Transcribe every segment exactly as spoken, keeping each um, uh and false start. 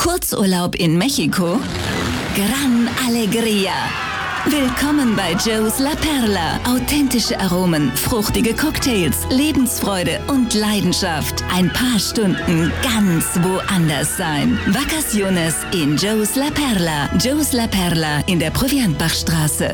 Kurzurlaub in Mexiko? Gran Alegria! Willkommen bei Joe's La Perla. Authentische Aromen, fruchtige Cocktails, Lebensfreude und Leidenschaft. Ein paar Stunden ganz woanders sein. Vacaciones in Joe's La Perla. Joe's La Perla in der Proviantbachstraße.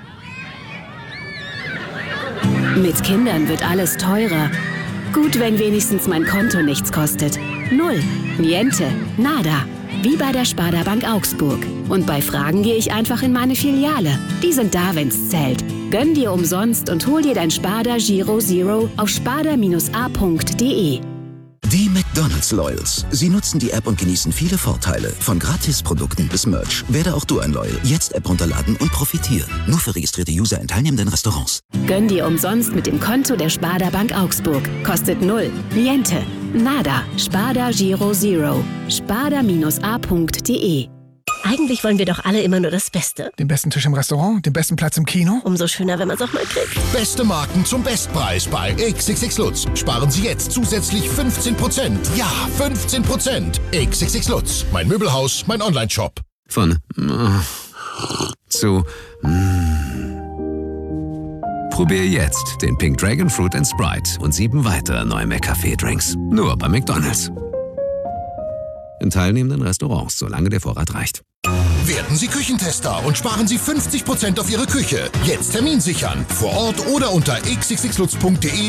Mit Kindern wird alles teurer. Gut, wenn wenigstens mein Konto nichts kostet. Null, niente, nada. Wie bei der Sparda Bank Augsburg. Und bei Fragen gehe ich einfach in meine Filiale. Die sind da, wenn's zählt. Gönn dir umsonst und hol dir dein Sparda Giro Zero auf sparda a punkt de. Die McDonald's Loyals. Sie nutzen die App und genießen viele Vorteile. Von Gratisprodukten bis Merch. Werde auch du ein Loyal. Jetzt App runterladen und profitieren. Nur für registrierte User in teilnehmenden Restaurants. Gönn dir umsonst mit dem Konto der Sparda Bank Augsburg. Kostet null, niente, nada. Sparda Giro Zero. sparda a punkt de. Eigentlich wollen wir doch alle immer nur das Beste. Den besten Tisch im Restaurant, den besten Platz im Kino. Umso schöner, wenn man es auch mal kriegt. Beste Marken zum Bestpreis bei X X X Lutz. Sparen Sie jetzt zusätzlich fünfzehn Prozent. Ja, fünfzehn Prozent. X X X Lutz. Mein Möbelhaus, mein Online-Shop. Von äh, zu mm. Probier jetzt den Pink Dragon Fruit and Sprite und sieben weitere neue McCafé-Drinks. Nur bei McDonald's. In teilnehmenden Restaurants, solange der Vorrat reicht. Werden Sie Küchentester und sparen Sie fünfzig Prozent auf Ihre Küche. Jetzt Termin sichern. Vor Ort oder unter x x x lutz punkt de